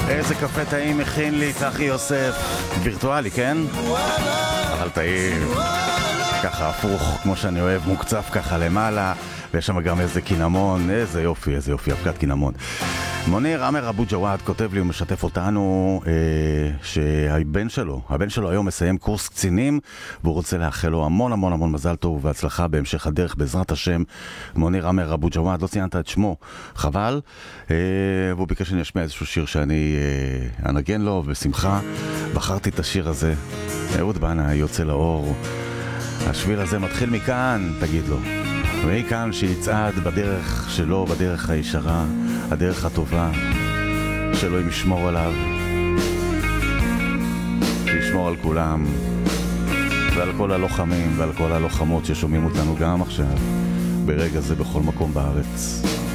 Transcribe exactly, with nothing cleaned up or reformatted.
איזה קפה טעים מכין לי צחי יוסף, וירטואלי, כן? אבל טעים ככה הפוך, כמו שאני אוהב, מוקצף ככה למעלה, ויש שם גם איזה קינמון, איזה יופי, איזה יופי, אבקת קינמון. מוניר עמר אבו ג'וואד כותב לי ומשתף אותנו אה, שהבן שלו, הבן שלו היום מסיים קורס קצינים, והוא רוצה לאחל לו המון המון המון מזל טוב והצלחה בהמשך הדרך בעזרת השם. מוניר עמר אבו ג'וואד, לא ציינת את שמו, חבל, אה, והוא ביקש שאני אשמיע איזשהו שיר שאני אה, אנגן לו בשמחה. בחרתי את השיר הזה, אהוד בנה, יוצא לאור. השביל הזה מתחיל מכאן, תגיד לו, מכאן שיצעד בדרך שלו, בדרך הישרה, הדרך הטובה, שאלוהים ישמור עליו, שישמור על כולם, ועל כל הלוחמים ועל כל הלוחמות ששומעים אותנו גם עכשיו, ברגע זה בכל מקום בארץ.